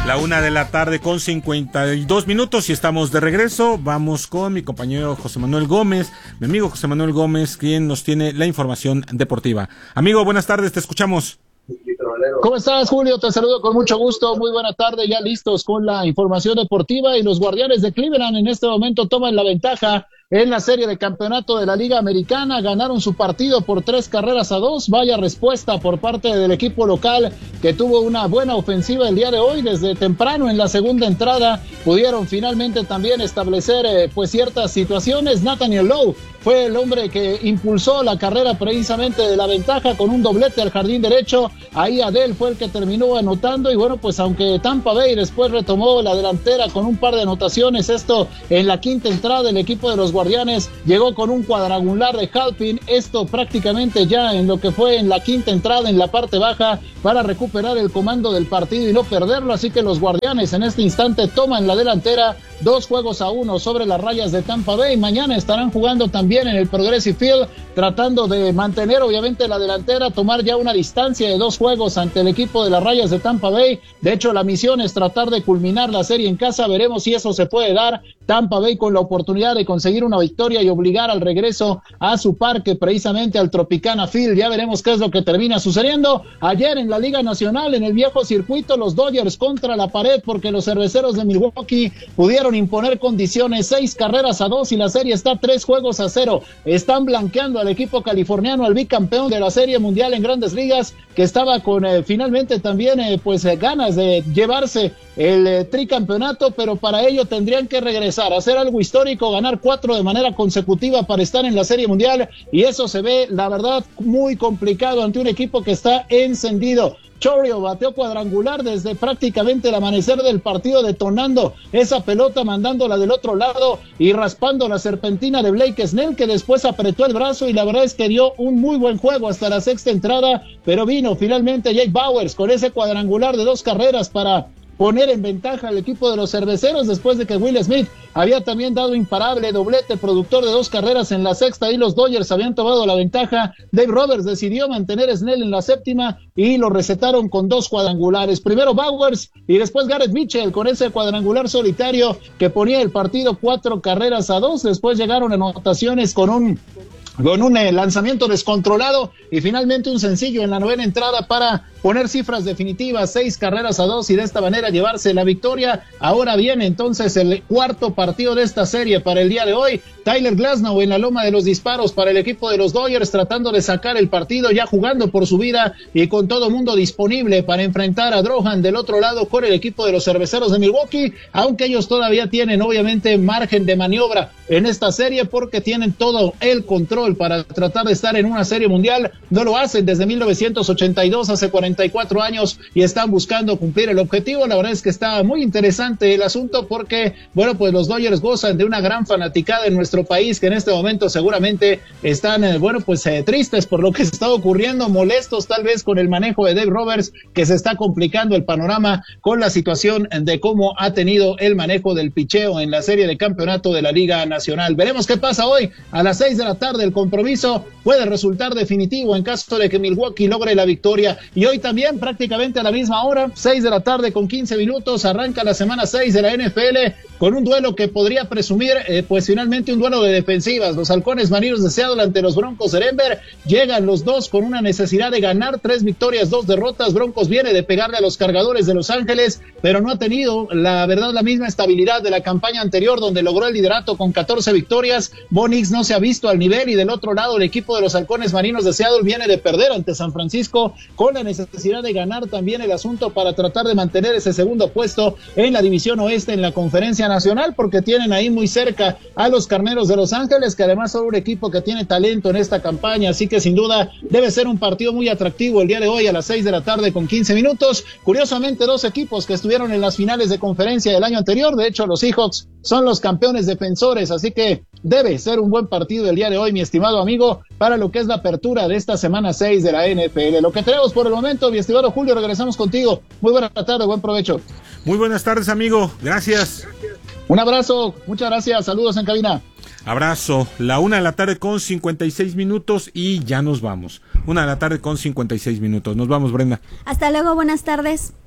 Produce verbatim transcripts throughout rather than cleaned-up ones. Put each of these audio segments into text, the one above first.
La una de la tarde con cincuenta y dos minutos y estamos de regreso. Vamos con mi compañero José Manuel Gómez, mi amigo José Manuel Gómez, quien nos tiene la información deportiva. Amigo, buenas tardes, te escuchamos. ¿Cómo estás, Julio? Te saludo con mucho gusto. Muy buena tarde, ya listos con la información deportiva. Y los Guardianes de Cleveland en este momento toman la ventaja en la serie de campeonato de la Liga Americana. Ganaron su partido por tres carreras a dos. Vaya respuesta por parte del equipo local, que tuvo una buena ofensiva el día de hoy. Desde temprano en la segunda entrada pudieron finalmente también establecer eh, pues ciertas situaciones. Nathaniel Lowe fue el hombre que impulsó la carrera precisamente de la ventaja con un doblete al jardín derecho. Ahí Adel fue el que terminó anotando, y bueno, pues aunque Tampa Bay después retomó la delantera con un par de anotaciones, esto en la quinta entrada, el equipo de los Guardianes llegó con un cuadrangular de Halpin, esto prácticamente ya en lo que fue en la quinta entrada, en la parte baja, para recuperar el comando del partido y no perderlo. Así que los Guardianes en este instante toman la delantera, dos juegos a uno sobre las rayas de Tampa Bay. Mañana estarán jugando también en el Progressive Field, tratando de mantener obviamente la delantera, tomar ya una distancia de dos juegos ante el equipo de las rayas de Tampa Bay. De hecho, la misión es tratar de culminar la serie en casa. Veremos si eso se puede dar. Tampa Bay con la oportunidad de conseguir una victoria y obligar al regreso a su parque, precisamente al Tropicana Field. Ya veremos qué es lo que termina sucediendo. Ayer en la Liga Nacional, en el viejo circuito, los Dodgers contra la pared, porque los cerveceros de Milwaukee pudieron imponer condiciones, seis carreras a dos, y la serie está tres juegos a cero. Están blanqueando al equipo californiano, al bicampeón de la Serie Mundial en Grandes Ligas, que estaba con eh, finalmente también eh, pues eh, ganas de llevarse el eh, tricampeonato, pero para ello tendrían que regresar, hacer algo histórico, ganar cuatro de manera consecutiva para estar en la Serie Mundial, y eso se ve, la verdad, muy complicado ante un equipo que está encendido. Chourio bateó cuadrangular desde prácticamente el amanecer del partido, detonando esa pelota, mandándola del otro lado y raspando la serpentina de Blake Snell, que después apretó el brazo, y la verdad es que dio un muy buen juego hasta la sexta entrada, pero vino finalmente Jake Bauers con ese cuadrangular de dos carreras para poner en ventaja al equipo de los cerveceros, después de que Will Smith había también dado imparable doblete, productor de dos carreras en la sexta, y los Dodgers habían tomado la ventaja. Dave Roberts decidió mantener a Snell en la séptima y lo recetaron con dos cuadrangulares. Primero Bauers y después Garrett Mitchell con ese cuadrangular solitario que ponía el partido cuatro carreras a dos. Después llegaron anotaciones con un con un eh, lanzamiento descontrolado y finalmente un sencillo en la novena entrada para poner cifras definitivas, seis carreras a dos, y de esta manera llevarse la victoria. Ahora viene entonces el cuarto partido de esta serie para el día de hoy. Tyler Glasnow en la loma de los disparos para el equipo de los Dodgers, tratando de sacar el partido, ya jugando por su vida y con todo mundo disponible para enfrentar a Drohan del otro lado con el equipo de los cerveceros de Milwaukee, aunque ellos todavía tienen obviamente margen de maniobra en esta serie porque tienen todo el control para tratar de estar en una serie mundial. No lo hacen desde mil novecientos ochenta y dos, hace cuarenta y cuatro años, y están buscando cumplir el objetivo. La verdad es que está muy interesante el asunto porque, bueno, pues los Dodgers gozan de una gran fanaticada en nuestro país, que en este momento seguramente están, eh, bueno, pues eh, tristes por lo que se está ocurriendo, molestos tal vez con el manejo de Dave Roberts, que se está complicando el panorama con la situación de cómo ha tenido el manejo del picheo en la serie de campeonato de la Liga Nacional. Veremos qué pasa hoy a las seis de la tarde. El compromiso puede resultar definitivo en caso de que Milwaukee logre la victoria. Y hoy también, prácticamente a la misma hora, seis de la tarde con quince minutos, arranca la semana seis de la N F L con un duelo que podría presumir, eh, pues finalmente un duelo de defensivas. Los halcones marinos de Seattle ante los Broncos de Denver. Llegan los dos con una necesidad de ganar, tres victorias, dos derrotas. Broncos viene de pegarle a los Cargadores de Los Ángeles, pero no ha tenido, la verdad, la misma estabilidad de la campaña anterior, donde logró el liderato con catorce victorias. Bo Nix no se ha visto al nivel, y del otro lado el equipo de los halcones marinos de Seattle viene de perder ante San Francisco, con la necesidad de ganar también el asunto para tratar de mantener ese segundo puesto en la división oeste en la conferencia nacional, porque tienen ahí muy cerca a los Carneros de Los Ángeles, que además son un equipo que tiene talento en esta campaña. Así que sin duda debe ser un partido muy atractivo el día de hoy a las seis de la tarde con quince minutos. Curiosamente, dos equipos que estuvieron en las finales de conferencia del año anterior. De hecho, los Seahawks son los campeones defensores, así que debe ser un buen partido el día de hoy, mi estimado amigo, para lo que es la apertura de esta semana seis de la N F L. Lo que tenemos por el momento, mi estimado Julio, regresamos contigo. Muy buena tarde, buen provecho. Muy buenas tardes, amigo, gracias. Un abrazo, muchas gracias, saludos en cabina. Abrazo, la una de la tarde con cincuenta y seis minutos y ya nos vamos. Una de la tarde con cincuenta y seis minutos, nos vamos, Brenda. Hasta luego, buenas tardes.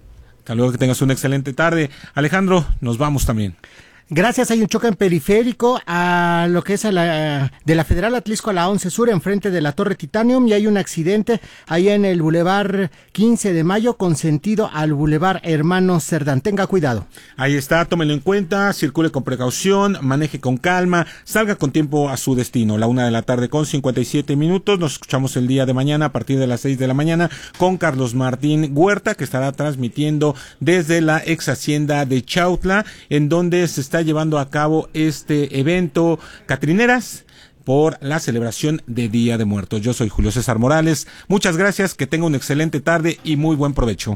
Hasta luego, que tengas una excelente tarde. Alejandro, nos vamos también. Gracias, hay un choque en periférico a lo que es a la, de la Federal Atlisco a la once Sur, enfrente de la Torre Titanium, y hay un accidente ahí en el Boulevard quince de mayo con sentido al Boulevard Hermanos Cerdán. Tenga cuidado. Ahí está, tómelo en cuenta, circule con precaución, maneje con calma, salga con tiempo a su destino. La una de la tarde con cincuenta y siete minutos, nos escuchamos el día de mañana a partir de las seis de la mañana con Carlos Martín Huerta, que estará transmitiendo desde la ex hacienda de Chautla, en donde se está llevando a cabo este evento Catrineras por la celebración de Día de Muertos. Yo soy Julio César Morales. Muchas gracias, que tenga una excelente tarde y muy buen provecho.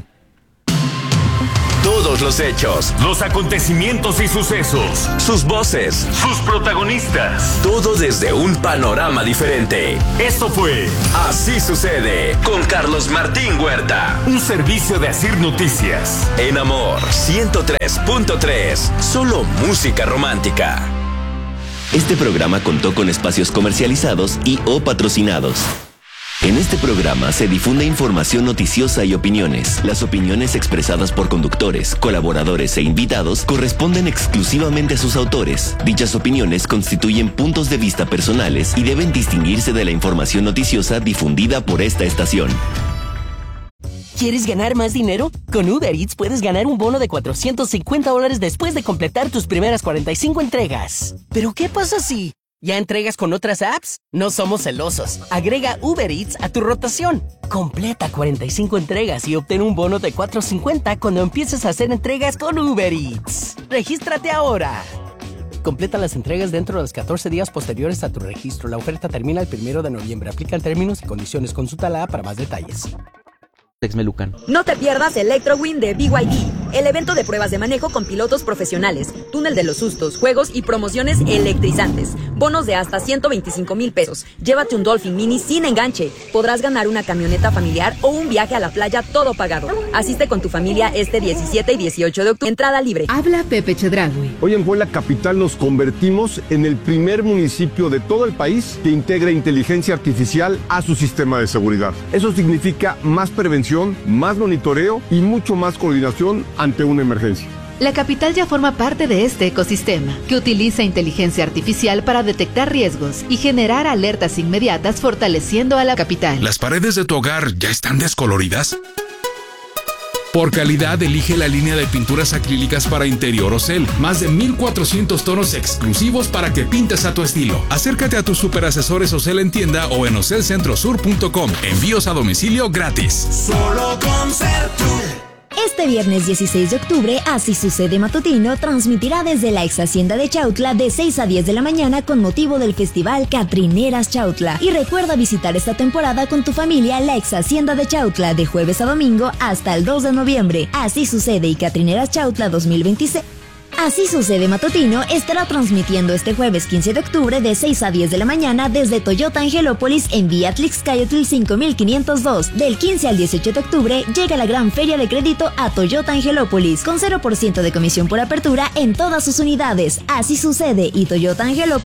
Todos los hechos, los acontecimientos y sucesos, sus voces, sus protagonistas, todo desde un panorama diferente. Esto fue Así Sucede con Carlos Martín Huerta, un servicio de Asir Noticias. En Amor ciento tres punto tres, solo música romántica. Este programa contó con espacios comercializados y o patrocinados. En este programa se difunde información noticiosa y opiniones. Las opiniones expresadas por conductores, colaboradores e invitados corresponden exclusivamente a sus autores. Dichas opiniones constituyen puntos de vista personales y deben distinguirse de la información noticiosa difundida por esta estación. ¿Quieres ganar más dinero? Con Uber Eats puedes ganar un bono de cuatrocientos cincuenta dólares después de completar tus primeras cuarenta y cinco entregas. ¿Pero qué pasa si ya entregas con otras apps? No somos celosos. Agrega Uber Eats a tu rotación. Completa cuarenta y cinco entregas y obtén un bono de cuatrocientos cincuenta cuando empieces a hacer entregas con Uber Eats. ¡Regístrate ahora! Completa las entregas dentro de los catorce días posteriores a tu registro. La oferta termina el primero de noviembre. Aplican términos y condiciones. Consulta la app para más detalles. Texmelucan. No te pierdas Electrowin de B Y D, el evento de pruebas de manejo con pilotos profesionales, túnel de los sustos, juegos y promociones electrizantes. Bonos de hasta ciento veinticinco mil pesos. Llévate un Dolphin Mini sin enganche. Podrás ganar una camioneta familiar o un viaje a la playa todo pagado. Asiste con tu familia este diecisiete y dieciocho de octubre. Entrada libre. Habla Pepe Chedraui. Hoy en Puebla Capital nos convertimos en el primer municipio de todo el país que integra inteligencia artificial a su sistema de seguridad. Eso significa más prevención, más monitoreo y mucho más coordinación ante una emergencia. La capital ya forma parte de este ecosistema, que utiliza inteligencia artificial para detectar riesgos y generar alertas inmediatas, fortaleciendo a la capital. ¿Las paredes de tu hogar ya están descoloridas? Por calidad, elige la línea de pinturas acrílicas para interior Ocel. Más de mil cuatrocientos tonos exclusivos para que pintes a tu estilo. Acércate a tus superasesores Ocel en tienda o en ocel centro sur punto com. Envíos a domicilio gratis. Solo con Sertur. Este viernes dieciséis de octubre, Así Sucede Matutino transmitirá desde la ex hacienda de Chautla de seis a diez de la mañana con motivo del festival Catrineras Chautla. Y recuerda visitar esta temporada con tu familia la ex hacienda de Chautla de jueves a domingo hasta el dos de noviembre. Así Sucede y Catrineras Chautla dos mil veintiséis. Así Sucede Matutino estará transmitiendo este jueves quince de octubre de seis a diez de la mañana desde Toyota Angelópolis en Vía Tlixcayotl cinco mil quinientos dos. Del quince al dieciocho de octubre llega la gran feria de crédito a Toyota Angelópolis con cero por ciento de comisión por apertura en todas sus unidades. Así Sucede y Toyota Angelópolis